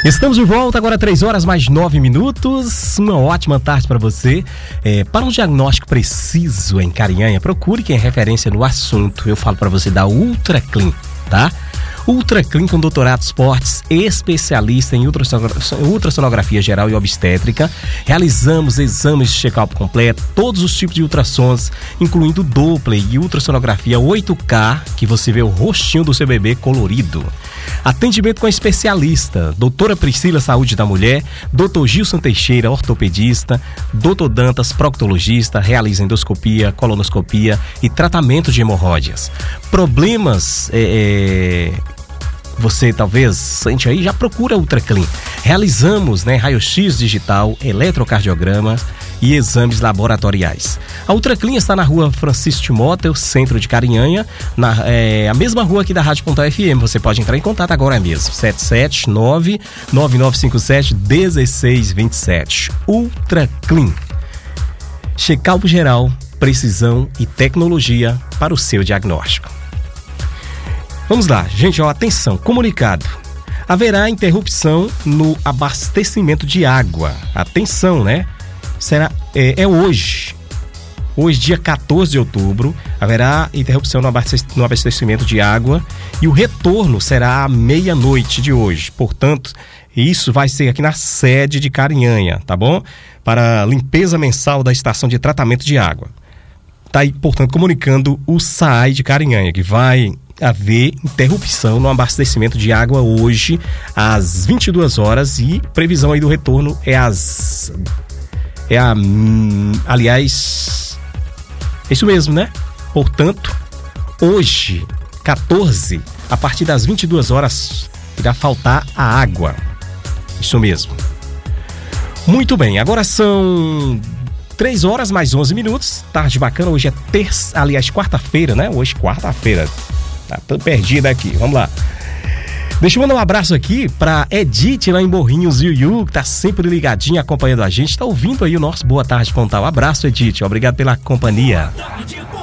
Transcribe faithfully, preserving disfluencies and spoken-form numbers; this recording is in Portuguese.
Estamos de volta agora, três horas mais nove minutos. Uma ótima tarde para você. É, para um diagnóstico preciso em Carinhanha, procure quem é referência no assunto. Eu falo para você da Ultra Clean, tá? Ultra Clean com doutorado em esportes, especialista em ultrassonografia geral e obstétrica. Realizamos exames de check-up completo, todos os tipos de ultrassons, incluindo Doppler e ultrassonografia oito K, que você vê o rostinho do seu bebê colorido. Atendimento com especialista, doutora Priscila, saúde da mulher, doutor Gilson Teixeira, ortopedista, doutor Dantas, proctologista, realiza endoscopia, colonoscopia e tratamento de hemorroidas. Problemas, é, é, você talvez sente aí, já procura Ultra Clean. Realizamos, né, raio-x digital, eletrocardiograma e exames laboratoriais. A Ultra Clean está na rua Francisco Timóteo, centro de Carinhanha, na, é, a mesma rua aqui da Rádio Pontal F M. Você pode entrar em contato agora mesmo, sete sete nove, nove nove cinco sete, um seis dois sete. Ultra Clean. Check-up geral, precisão e tecnologia para o seu diagnóstico. Vamos lá, gente, ó, atenção, comunicado. Haverá interrupção no abastecimento de água. Atenção, né? Será, é, é hoje, hoje, dia quatorze de outubro, haverá interrupção no abastecimento de água e o retorno será à meia-noite de hoje. Portanto, isso vai ser aqui na sede de Carinhanha, tá bom? Para limpeza mensal da estação de tratamento de água. Tá aí, portanto, comunicando o S A I de Carinhanha, que vai haver interrupção no abastecimento de água hoje às vinte e duas horas e previsão aí do retorno é às... É a... Aliás, é isso mesmo, né? Portanto, hoje, quatorze, a partir das vinte e duas horas, irá faltar a água. Isso mesmo. Muito bem, agora são três horas mais onze minutos. Tarde bacana, hoje é terça, aliás, quarta-feira, né? Hoje, quarta-feira. Tá tudo perdido aqui, vamos lá. Deixa eu mandar um abraço aqui pra Edith lá em Morrinhos, Yuyu, que tá sempre ligadinha, acompanhando a gente, tá ouvindo aí o nosso Boa Tarde Pontal. Abraço, Edith, obrigado pela companhia.